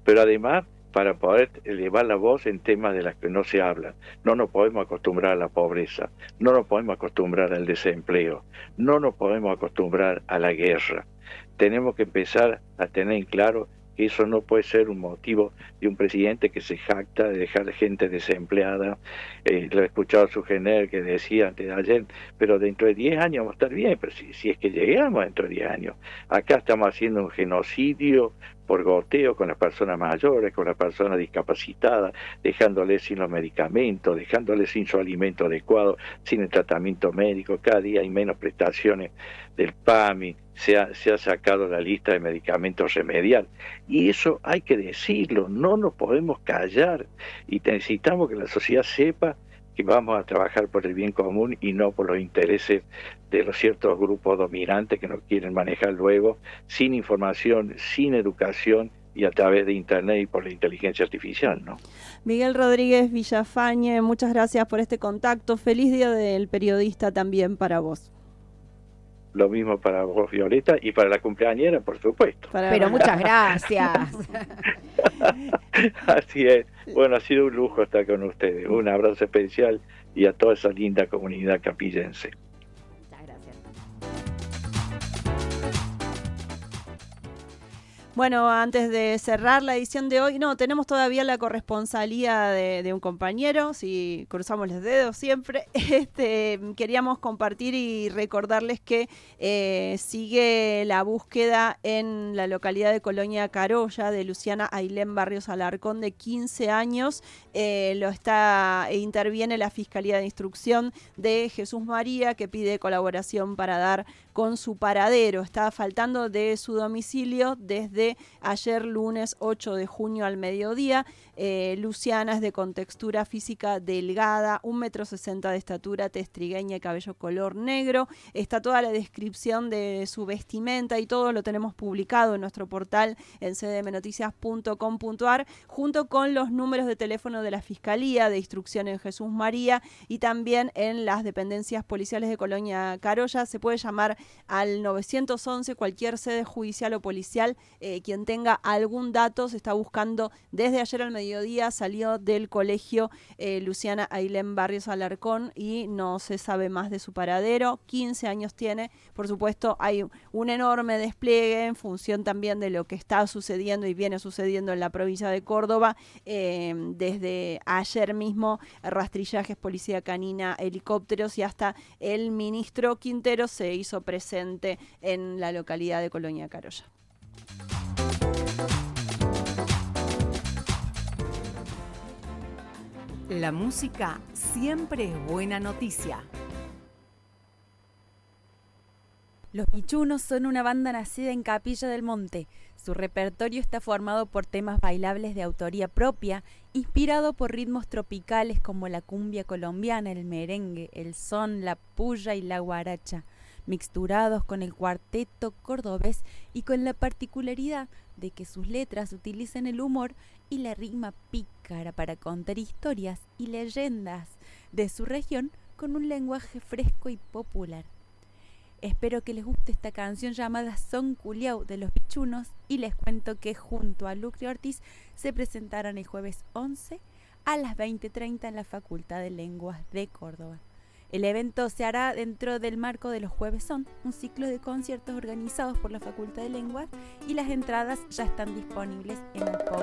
pero además para poder elevar la voz en temas de los que no se hablan. No nos podemos acostumbrar a la pobreza, no nos podemos acostumbrar al desempleo, no nos podemos acostumbrar a la guerra. Tenemos que empezar a tener en claro que eso no puede ser un motivo de un presidente que se jacta de dejar gente desempleada. Lo he escuchado a su general que decía antes de ayer, pero dentro de 10 años vamos a estar bien, pero si es que llegamos dentro de 10 años. Acá estamos haciendo un genocidio por goteo con las personas mayores, con las personas discapacitadas, dejándoles sin los medicamentos, dejándoles sin su alimento adecuado, sin el tratamiento médico. Cada día hay menos prestaciones del PAMI, se ha sacado la lista de medicamentos remedial. Y eso hay que decirlo, no nos podemos callar. Y necesitamos que la sociedad sepa que vamos a trabajar por el bien común y no por los intereses de los ciertos grupos dominantes que nos quieren manejar luego, sin información, sin educación y a través de Internet y por la inteligencia artificial, ¿no? Miguel Rodríguez Villafañe, muchas gracias por este contacto. Feliz Día del Periodista también para vos. Lo mismo para vos, Violeta, y para la cumpleañera, por supuesto. Pero muchas gracias. Así es. Bueno, ha sido un lujo estar con ustedes. Un abrazo especial y a toda esa linda comunidad capillense. Muchas gracias. Bueno, antes de cerrar la edición de hoy, tenemos todavía la corresponsalía de un compañero, si cruzamos los dedos siempre. Queríamos compartir y recordarles que sigue la búsqueda en la localidad de Colonia Carolla de Luciana Ailén Barrios Alarcón, de 15 años. Interviene la Fiscalía de Instrucción de Jesús María, que pide colaboración para dar con su paradero. Está faltando de su domicilio desde ayer lunes 8 de junio al mediodía. Luciana es de contextura física delgada, 1,60 m de estatura, tez trigueña y cabello color negro. Está toda la descripción de su vestimenta y todo lo tenemos publicado en nuestro portal en cdmnoticias.com.ar, junto con los números de teléfono de la Fiscalía de Instrucción en Jesús María y también en las dependencias policiales de Colonia Carolla. Se puede llamar al 911, cualquier sede judicial o policial. Quien tenga algún dato, se está buscando desde ayer al mediodía. Salió del colegio Luciana Ailén Barrios Alarcón y no se sabe más de su paradero. 15 años tiene. Por supuesto, hay un enorme despliegue en función también de lo que está sucediendo y viene sucediendo en la provincia de Córdoba. Desde ayer mismo, rastrillajes, policía canina, helicópteros y hasta el ministro Quintero se hizo presente en la localidad de Colonia Carolla. La música siempre es buena noticia. Los Pichunos son una banda nacida en Capilla del Monte. Su repertorio está formado por temas bailables de autoría propia, inspirado por ritmos tropicales como la cumbia colombiana, el merengue, el son, la puya y la guaracha, mixturados con el cuarteto cordobés y con la particularidad de que sus letras utilizan el humor y la rima pícara para contar historias y leyendas de su región con un lenguaje fresco y popular. Espero que les guste esta canción llamada Son Culiao de los Pichunos y les cuento que junto a Lucre Ortiz se presentarán el jueves 11 a las 20:30 en la Facultad de Lenguas de Córdoba. El evento se hará dentro del marco de los Jueves Son, un ciclo de conciertos organizados por la Facultad de Lenguas, y las entradas ya están disponibles en el